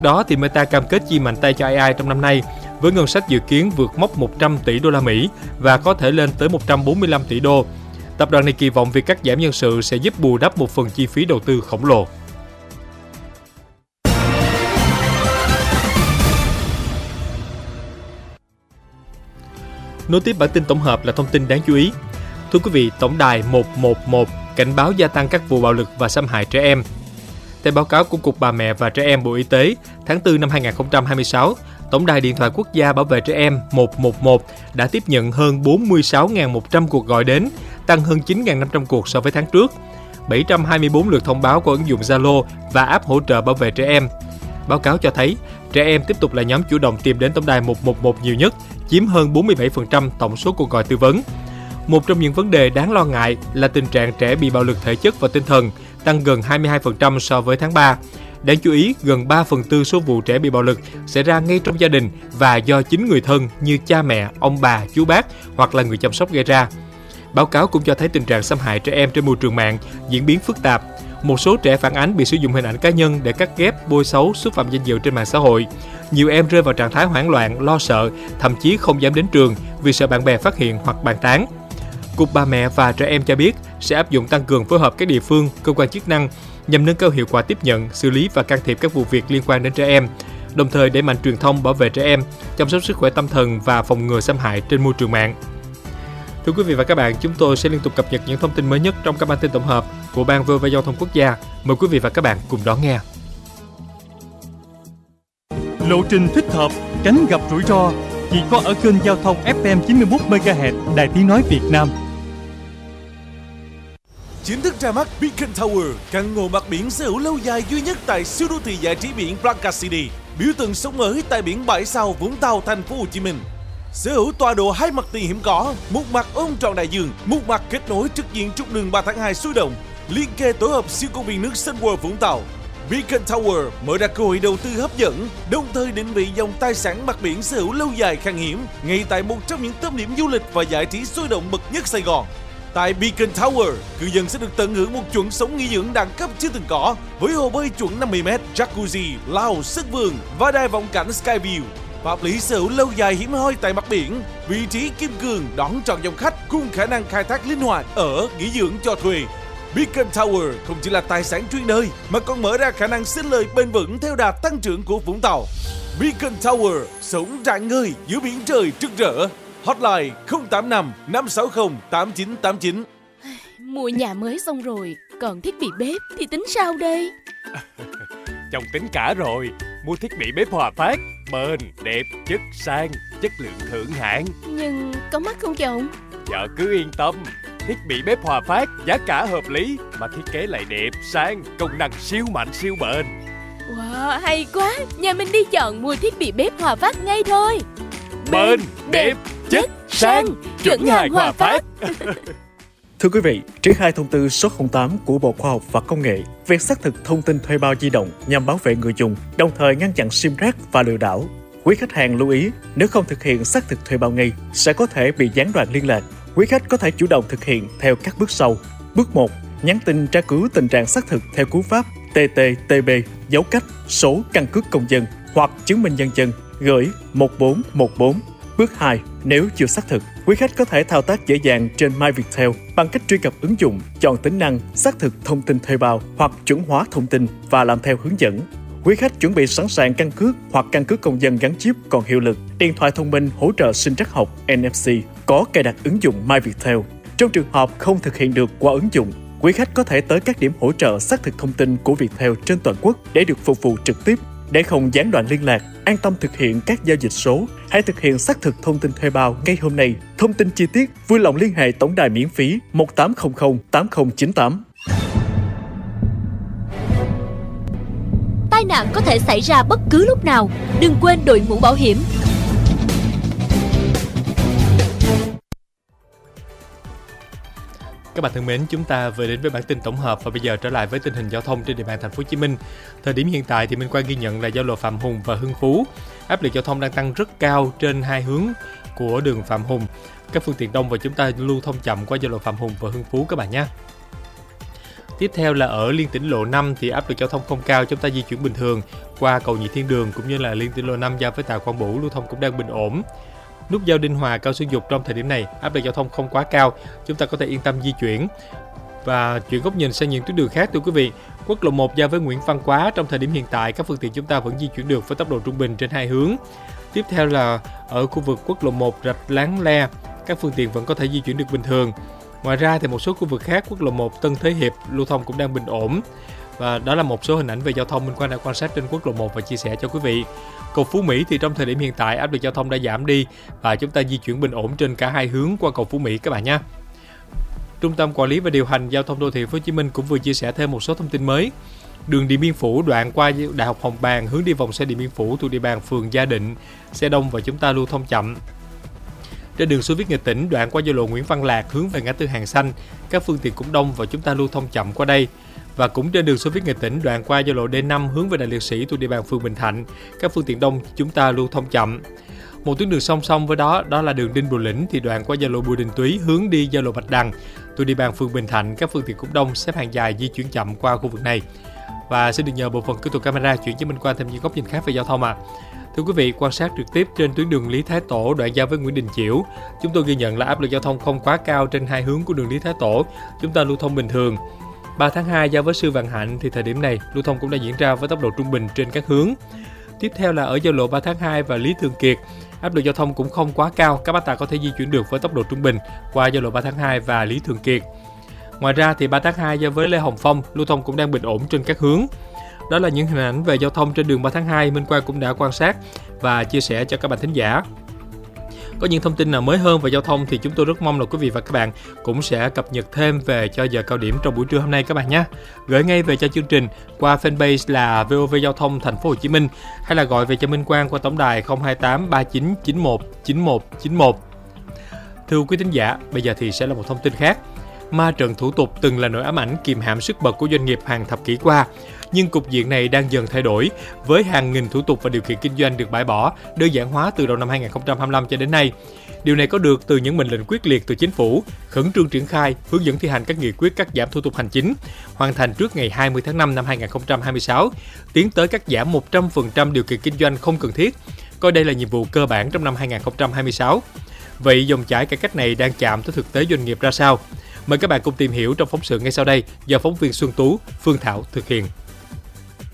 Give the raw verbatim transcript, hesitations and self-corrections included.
Đó thì Meta cam kết chi mạnh tay cho a i trong năm nay với ngân sách dự kiến vượt mốc một trăm tỷ đô la Mỹ và có thể lên tới một trăm bốn mươi lăm tỷ đô. Tập đoàn này kỳ vọng việc cắt giảm nhân sự sẽ giúp bù đắp một phần chi phí đầu tư khổng lồ. Nối tiếp bản tin tổng hợp là thông tin đáng chú ý. Thưa quý vị, tổng đài một một một cảnh báo gia tăng các vụ bạo lực và xâm hại trẻ em. Theo báo cáo của Cục Bà mẹ và Trẻ em Bộ Y tế, tháng tư năm hai không hai sáu, Tổng đài Điện thoại Quốc gia Bảo vệ Trẻ em một một một đã tiếp nhận hơn bốn mươi sáu nghìn một trăm cuộc gọi đến, tăng hơn chín nghìn năm trăm cuộc so với tháng trước. bảy trăm hai mươi tư lượt thông báo qua ứng dụng Zalo và app hỗ trợ bảo vệ trẻ em. Báo cáo cho thấy, trẻ em tiếp tục là nhóm chủ động tìm đến tổng đài một một một nhiều nhất, chiếm hơn bốn mươi bảy phần trăm tổng số cuộc gọi tư vấn. Một trong những vấn đề đáng lo ngại là tình trạng trẻ bị bạo lực thể chất và tinh thần, tăng gần hai mươi hai phần trăm so với tháng ba. Đáng chú ý, gần ba phần tư số vụ trẻ bị bạo lực xảy ra ngay trong gia đình và do chính người thân như cha mẹ, ông bà, chú bác hoặc là người chăm sóc gây ra. Báo cáo cũng cho thấy tình trạng xâm hại trẻ em trên môi trường mạng diễn biến phức tạp. Một số trẻ phản ánh bị sử dụng hình ảnh cá nhân để cắt ghép, bôi xấu, xúc phạm danh dự trên mạng xã hội. Nhiều em rơi vào trạng thái hoảng loạn, lo sợ, thậm chí không dám đến trường vì sợ bạn bè phát hiện hoặc bàn tán. Cục Bà mẹ và Trẻ em cho biết sẽ áp dụng tăng cường phối hợp các địa phương, cơ quan chức năng nhằm nâng cao hiệu quả tiếp nhận, xử lý và can thiệp các vụ việc liên quan đến trẻ em, đồng thời đẩy mạnh truyền thông bảo vệ trẻ em, chăm sóc sức khỏe tâm thần và phòng ngừa xâm hại trên môi trường mạng. Thưa quý vị và các bạn, chúng tôi sẽ liên tục cập nhật những thông tin mới nhất trong các bản tin tổng hợp của Ban vê o vê Giao thông Quốc gia. Mời quý vị và các bạn cùng đón nghe. Lộ trình thích hợp, tránh gặp rủi ro chỉ có ở kênh giao thông ép em chín mươi mốt mê ga héc Đài Tiếng nói Việt Nam. Chính thức ra mắt Beacon Tower, căn hộ mặt biển sở hữu lâu dài duy nhất tại siêu đô thị giải trí biển Blanca City, biểu tượng sống mới tại biển Bãi Sau, Vũng Tàu, Thành phố Hồ Chí Minh. Sở hữu tọa độ hai mặt tiền hiếm có, một mặt ôm trọn đại dương, một mặt kết nối trực diện trục đường ba tháng hai sôi động, liên kề tổ hợp siêu công viên nước Sun World Vũng Tàu. Beacon Tower mở ra cơ hội đầu tư hấp dẫn, đồng thời định vị dòng tài sản mặt biển sở hữu lâu dài khan hiếm ngay tại một trong những tâm điểm du lịch và giải trí sôi động bậc nhất Sài Gòn. Tại Beacon Tower, cư dân sẽ được tận hưởng một chuẩn sống nghỉ dưỡng đẳng cấp chưa từng có, với hồ bơi chuẩn năm mươi mét, jacuzzi, lao, sân vườn và đài vọng cảnh Skyview. Pháp lý sở hữu lâu dài hiếm hoi tại mặt biển, vị trí kim cương đón trọn dòng khách cùng khả năng khai thác linh hoạt ở nghỉ dưỡng cho thuê. Beacon Tower không chỉ là tài sản chuyên đời mà còn mở ra khả năng sinh lời bền vững theo đà tăng trưởng của Vũng Tàu. Beacon Tower sống rạng ngời giữa biển trời rực rỡ. Hotline không tám năm năm sáu không tám chín tám chín. Mua nhà mới xong rồi, còn thiết bị bếp thì tính sao đây? Chồng tính cả rồi, mua thiết bị bếp Hòa Phát, bền, đẹp, chất sang, chất lượng thượng hạng. Nhưng có mắc không chồng? Vợ cứ yên tâm, thiết bị bếp Hòa Phát giá cả hợp lý mà thiết kế lại đẹp, sang, công năng siêu mạnh siêu bền. Wow, hay quá, nhà mình đi chọn mua thiết bị bếp Hòa Phát ngay thôi. Bền, đẹp, chất, sang, chuẩn hàng Hòa Phát. Thưa quý vị, triển khai thông tư số không tám của Bộ Khoa học và Công nghệ về xác thực thông tin thuê bao di động nhằm bảo vệ người dùng, đồng thời ngăn chặn sim rác và lừa đảo. Quý khách hàng lưu ý, nếu không thực hiện xác thực thuê bao ngay, sẽ có thể bị gián đoạn liên lạc. Quý khách có thể chủ động thực hiện theo các bước sau. Bước một, nhắn tin tra cứu tình trạng xác thực theo cú pháp tê tê tê bê, dấu cách, số căn cước công dân hoặc chứng minh nhân dân, gửi một bốn một bốn. Bước hai, nếu chưa xác thực, quý khách có thể thao tác dễ dàng trên MyViettel bằng cách truy cập ứng dụng, chọn tính năng xác thực thông tin thuê bao hoặc chuẩn hóa thông tin và làm theo hướng dẫn. Quý khách chuẩn bị sẵn sàng căn cước hoặc căn cước công dân gắn chip còn hiệu lực, điện thoại thông minh hỗ trợ sinh trắc học en ép xê, có cài đặt ứng dụng MyViettel. Trong trường hợp không thực hiện được qua ứng dụng, quý khách có thể tới các điểm hỗ trợ xác thực thông tin của Viettel trên toàn quốc để được phục vụ trực tiếp. Để không gián đoạn liên lạc, an tâm thực hiện các giao dịch số, hãy thực hiện xác thực thông tin thuê bao ngay hôm nay. Thông tin chi tiết, vui lòng liên hệ tổng đài miễn phí một tám không không tám không chín tám. Tai nạn có thể xảy ra bất cứ lúc nào, đừng quên đội mũ bảo hiểm. Các bạn thân mến, chúng ta vừa đến với bản tin tổng hợp và bây giờ trở lại với tình hình giao thông trên địa bàn thành phố Hồ Chí Minh. Thời điểm hiện tại thì Minh Quang ghi nhận là giao lộ Phạm Hùng và Hưng Phú, áp lực giao thông đang tăng rất cao trên hai hướng của đường Phạm Hùng. Các phương tiện đông và chúng ta lưu thông chậm qua giao lộ Phạm Hùng và Hưng Phú các bạn nhé. Tiếp theo là ở liên tỉnh lộ năm thì áp lực giao thông không cao, chúng ta di chuyển bình thường qua cầu Nhị Thiên Đường cũng như là liên tỉnh lộ năm giao với Tạ Quang Bửu lưu thông cũng đang bình ổn. Nút giao Đinh Hòa, Cao Xuân Dục trong thời điểm này áp lực giao thông không quá cao, chúng ta có thể yên tâm di chuyển. Và chuyển góc nhìn sang những tuyến đường khác thưa quý vị, quốc lộ một giao với Nguyễn Văn Quá trong thời điểm hiện tại các phương tiện chúng ta vẫn di chuyển được với tốc độ trung bình trên hai hướng. Tiếp theo là ở khu vực quốc lộ một Rạch Láng Le, các phương tiện vẫn có thể di chuyển được bình thường. Ngoài ra thì một số khu vực khác quốc lộ một Tân Thới Hiệp lưu thông cũng đang bình ổn. Và đó là một số hình ảnh về giao thông Minh Quang đã quan sát trên quốc lộ một và chia sẻ cho quý vị. Cầu Phú Mỹ thì trong thời điểm hiện tại áp lực giao thông đã giảm đi và chúng ta di chuyển bình ổn trên cả hai hướng qua cầu Phú Mỹ các bạn nhé. Trung tâm Quản lý và Điều hành Giao thông Đô thị Thành phố Hồ Chí Minh cũng vừa chia sẻ thêm một số thông tin mới. Đường Điện Biên Phủ đoạn qua Đại học Hồng Bàng hướng đi vòng xoay Điện Biên Phủ thuộc địa bàn phường Gia Định, xe đông và chúng ta lưu thông chậm. Trên đường Xô Viết Nghệ Tĩnh đoạn qua giao lộ Nguyễn Văn Lạc hướng về ngã tư Hàng Xanh, các phương tiện cũng đông và chúng ta lưu thông chậm qua đây. Và cũng trên đường Xô Viết Nghệ Tĩnh đoạn qua giao lộ D năm hướng về Đại Liệt Sĩ thuộc địa bàn phường Bình Thạnh, các phương tiện đông chúng ta lưu thông chậm. Một tuyến đường song song với đó đó là đường Đinh Bộ Lĩnh thì đoạn qua giao lộ Bùi Đình Túy hướng đi giao lộ Bạch Đằng thuộc địa bàn phường Bình Thạnh, các phương tiện cũng đông xếp hàng dài di chuyển chậm qua khu vực này. Và xin được nhờ bộ phận kỹ thuật camera chuyển cho Minh Quang thêm những góc nhìn khác về giao thông ạ. À. Thưa quý vị, quan sát trực tiếp trên tuyến đường Lý Thái Tổ đoạn giao với Nguyễn Đình Chiểu, chúng tôi ghi nhận là áp lực giao thông không quá cao trên hai hướng của đường Lý Thái Tổ, chúng ta lưu thông bình thường. ba tháng hai giao với Sư Vạn Hạnh thì thời điểm này lưu thông cũng đã diễn ra với tốc độ trung bình trên các hướng. Tiếp theo là ở giao lộ ba tháng hai và Lý Thường Kiệt, áp lực giao thông cũng không quá cao, các bác tài có thể di chuyển được với tốc độ trung bình qua giao lộ ba tháng hai và Lý Thường Kiệt. Ngoài ra thì ba tháng hai giao với Lê Hồng Phong lưu thông cũng đang bình ổn trên các hướng. Đó là những hình ảnh về giao thông trên đường ba tháng hai Minh Quang cũng đã quan sát và chia sẻ cho các bạn thính giả. Có những thông tin nào mới hơn về giao thông thì chúng tôi rất mong là quý vị và các bạn cũng sẽ cập nhật thêm về cho giờ cao điểm trong buổi trưa hôm nay các bạn nhé. Gửi ngay về cho chương trình qua fanpage là vê o vê Giao thông Thành phố Hồ Chí Minh hay là gọi về cho Minh Quang qua tổng đài không hai tám ba chín chín một chín một chín một. Thưa quý thính giả, bây giờ thì sẽ là một thông tin khác. Ma trận thủ tục từng là nỗi ám ảnh kìm hãm sức bật của doanh nghiệp hàng thập kỷ qua, nhưng cục diện này đang dần thay đổi với hàng nghìn thủ tục và điều kiện kinh doanh được bãi bỏ, đơn giản hóa từ đầu năm hai không hai lăm cho đến nay. Điều này có được từ những mệnh lệnh quyết liệt từ chính phủ, khẩn trương triển khai, hướng dẫn thi hành các nghị quyết cắt giảm thủ tục hành chính, hoàn thành trước ngày hai mươi tháng năm năm hai không hai sáu, tiến tới cắt giảm một trăm phần trăm điều kiện kinh doanh không cần thiết, coi đây là nhiệm vụ cơ bản trong năm hai không hai sáu. Vậy dòng chảy cải cách này đang chạm tới thực tế doanh nghiệp ra sao? Mời các bạn cùng tìm hiểu trong phóng sự ngay sau đây do phóng viên Xuân Tú, Phương Thảo thực hiện.